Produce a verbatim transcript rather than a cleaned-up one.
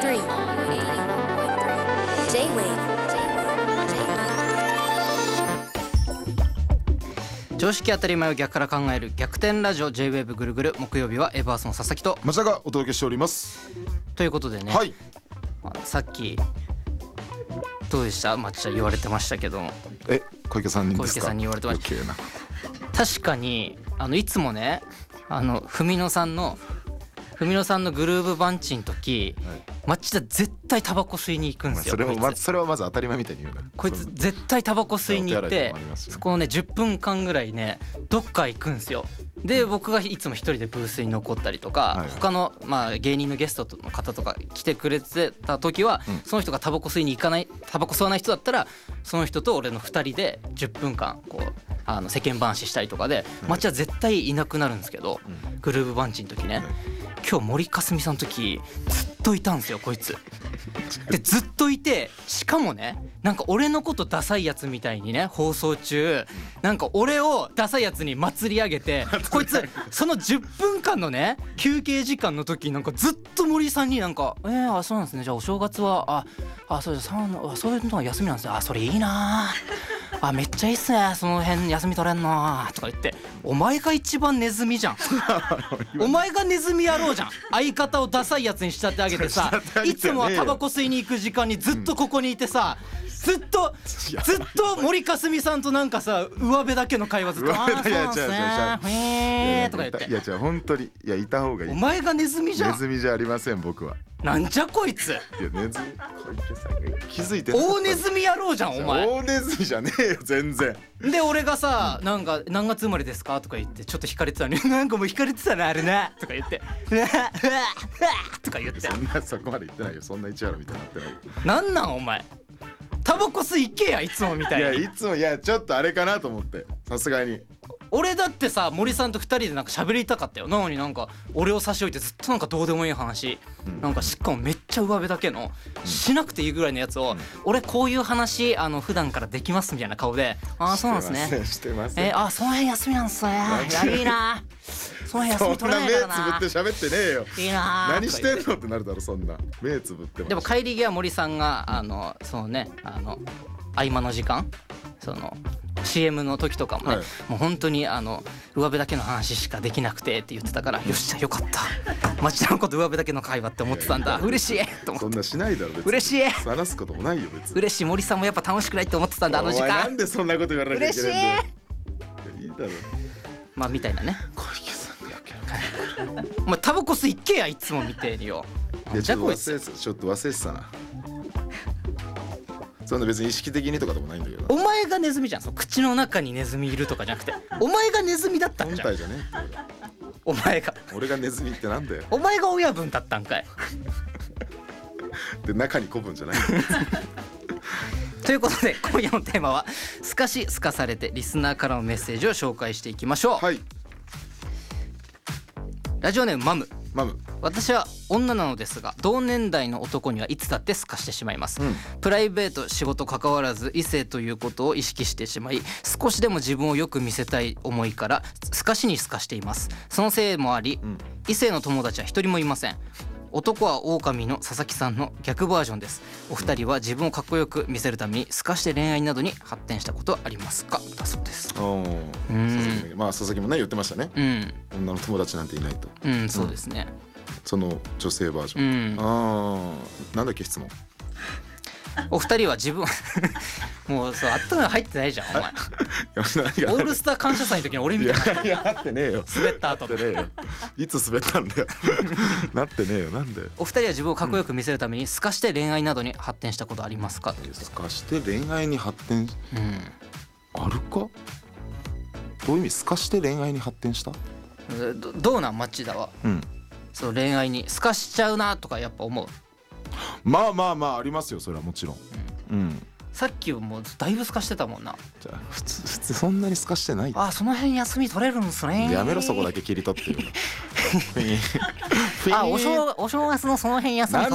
常識当たり前を逆から考える逆転ラジオ J-ウェーブ ぐるぐる。木曜日はエバーソン佐々木と町田がお届けしております。 ということでね、 はい、 まあ、さっきどうでした町田言われてましたけども、 え小池さんにですか。 小池さんに言われてました。 な確かにあのいつもね、あの文野さんの文野さんのグルーブバンチの時、はい、町田絶対タバコ吸いに行くんですよ。 まあ、それもまそれはまず当たり前みたいに言うな。 こいつ絶対タバコ吸いに行って、そこをねじゅっぷんかんぐらいねどっか行くんですよ。で僕がいつも一人でブースに残ったりとか、はいはい、他の、まあ、芸人のゲストの方とか来てくれてた時は、うん、その人がタバコ吸いに行かないタバコ吸わない人だったらその人と俺のふたりでじゅっぷんかんこうあの世間話したりとかで、町は絶対いなくなるんですけど、うん、グルーブバンチの時ね、うん、今日森かすみさんの時ずっといたんですよこいつ。でずっといて、しかもねなんか俺のことダサいやつみたいにね放送中なんか俺をダサいやつに祭り上げてこいつそのじゅっぷんかんのね休憩時間の時になんかずっと森さんになんかえー、あそうなんですね、じゃあお正月はああそうですあそういうのは休みなんですね、あそれいいなあめっちゃいいっすねその辺休み取れんのとか言って、お前が一番ネズミじゃんお前がネズミ野郎じゃん。相方をダサいやつに仕立て上げてさいつもはタバコ吸いに行く時間にずっとここにいてさ、ずっとずっと森かすみさんとなんかさ上辺だけの会話ずっとあーそうなんすねへーとか言って、 いやじゃあ本当にいやいた方がいい。 お前がネズミじゃん。 ネズミじゃありません僕は。 なんじゃこいつ。いやネズミ小池さんが気づいてなかった。 大ネズミ野郎じゃんお前。 大ネズミじゃねえよ全然。 で俺がさなんか何月生まれですかとか言ってちょっと惹かれてたのになんかもう惹かれてたなあれなとか言ってうわうわうわとか言って、 そんなそこまで言ってないよ。そんな市原みたいになってない。 なんなんお前タバコ吸いけやいつもみたいに。 いやいつもいやちょっとあれかなと思ってさすがに。 俺だってさ森さんとふたりでなんか喋りたかったよ。なのになんか俺を差し置いてずっとなんかどうでもいい話、うん、なんかしかもめっちゃ上辺だけの、うん、しなくていいぐらいのやつを、うん、俺こういう話あの普段からできますみたいな顔で、ああそうなんですねしてませんえー、あその辺休みなんすねいやいいなその辺休み取れないからな。 そんな目つぶって喋ってねえよいいな何してんのってなるだろそんな目つぶって。 でも帰り際森さんがあのそのねあの合間の時間その シーエム の時とかもね、はい、もう本当にあの上辺だけの話しかできなくてって言ってたから、よっしゃよかった町田のこと上辺だけの会話って思ってたんだ、嬉しいと思って。 そんなしないだろ別に。 嬉しい話すこともないよ別に。 嬉しい森さんもやっぱ楽しくないって思ってたんだあの時間。 お前なんでそんなこと言わなきゃいけないんだよ。いいだろまあみたいなね。 小池さんがやけお前タバコ吸いけやいつもみてえによ。 いやちょっと忘れてちょっと忘れてたな。そんな別に意識的にとかでもないんだけど。 お前がネズミじゃん。そう口の中にネズミいるとかじゃなくてお前がネズミだったんじゃん。 本体じゃねお前が俺がネズミってなんだよ。 お前が親分だったんかいで中に子分じゃないということで今夜のテーマはすかしすかされてリスナーからのメッセージを紹介していきましょう。 はい。 ラジオネームマム。 マム。 私は女なのですが同年代の男にはいつだってすかしてしまいます、うん、プライベート仕事関わらず異性ということを意識してしまい少しでも自分をよく見せたい思いからすかしにすかしています。そのせいもあり、うん、異性の友達は一人もいません。男は狼の佐々木さんの逆バージョンです。お二人は自分をかっこよく見せるためにすかして恋愛などに発展したことはありますかだそうです。 おうん、まあ佐々木もね言ってましたね、うん、女の友達なんていないと。 うんそうですね、 うん、その女性バージョン、うん、ああなんだっけ質問。 お二人は自分もうそうあったの入ってないじゃんお前オールスター感謝祭の時に俺みたいな。 いやなってねえよ滑った後でねいつ滑ったんだよなってねえよなんで。 お二人は自分をかっこよく見せるためにすかして恋愛などに発展したことありますか。 すかして恋愛に発展、うん、あるか。どういう意味すかして恋愛に発展した。 ど, どうなん町田は、うん、そう恋愛にすかしちゃうなとかやっぱ思う。 まあまあまあありますよそれはもちろん、うんうん、 さっきもうだいぶすかしてたもんな。 じゃあ普通普通そんなにすかしてない。 あその辺休み取れるんすね。 やめろそこだけ切り取ってるあお, 正お正月のその辺休み取れる